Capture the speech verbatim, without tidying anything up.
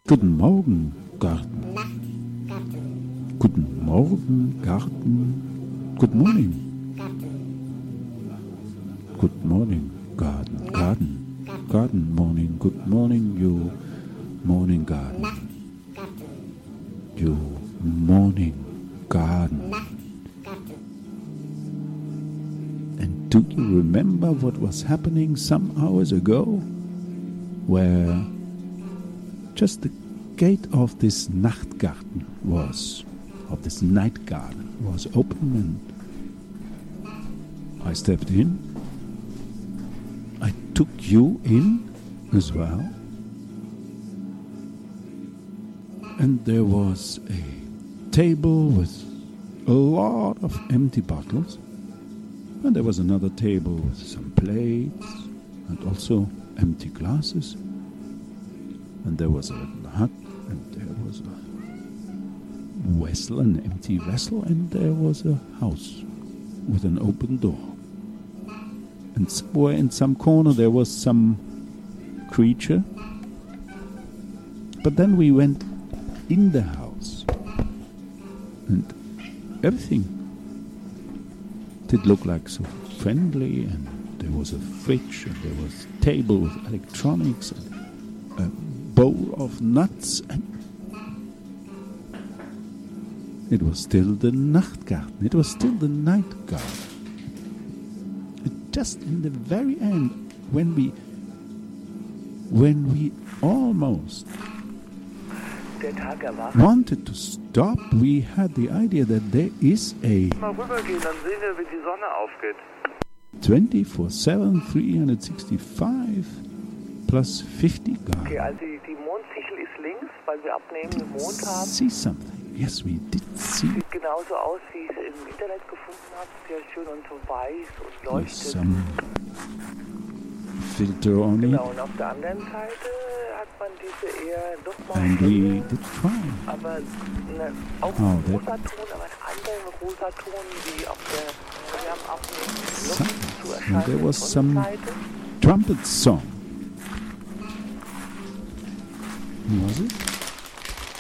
Guten Morgen, Garten. Guten Morgen, Garten. Good morning. Good morning, garden. Garden. Garden morning. Good morning, you morning garden. You morning garden. And do you remember what was happening some hours ago? Where just the gate of this Nachtgarten was, of this night garden, was open, and I stepped in. I took you in as well. And there was a table with a lot of empty bottles. And there was another table with some plates and also empty glasses. And there was a little hut, and there was a vessel, an empty vessel, and there was a house with an open door. And somewhere in some corner there was some creature. But then we went in the house, and everything did look like so friendly, and there was a fridge, and there was a table with electronics, and a bowl of nuts, and it was still the Nachtgarten. It was still the night garden. Just in the very end, when we, when we almost wanted to stop, we had the idea that there is a mal rübergehen, dann sehen wir, wie die Sonne aufgeht. twenty-four seven, three sixty-five plus fifty garden. Okay, also die, die Mondsichel ist links, weil wir abnehmenden Mond haben. See something. Yes, we did see. Sieht genauso aus, wie ich es im Internet gefunden habe. Sehr schön und so weiß und With leuchtet. some filter on Genau, it. und auf der anderen Seite hat man diese eher And we nochmal, did try. aber ne, auch Oh, einen that- rosa Ton, aber einen anderen rosa Ton, wie auf der, wir haben auch eine Luft Some, zu and erscheinen. there was some Sonnenseite. trumpet song. Was it?